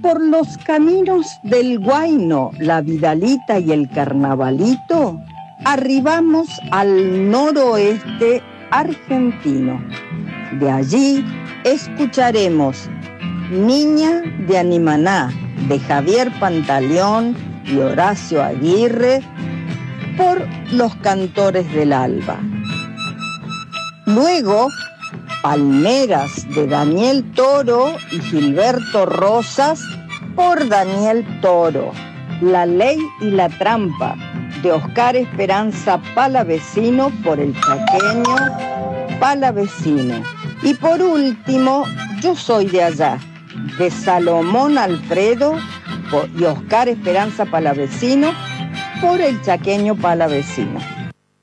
por los caminos del Guayno, la Vidalita y el Carnavalito, arribamos al noroeste argentino. De allí escucharemos Niña de Animaná, de Javier Pantaleón y Horacio Aguirre, por los Cantores del Alba. Luego, Palmeras, de Daniel Toro y Gilberto Rosas, por Daniel Toro. La Ley y la Trampa, de Oscar Esperanza Palavecino, por el chaqueño Palavecino. Y por último, Yo soy de allá, de Salomón Alfredo y Oscar Esperanza Palavecino, por el chaqueño Palavecino.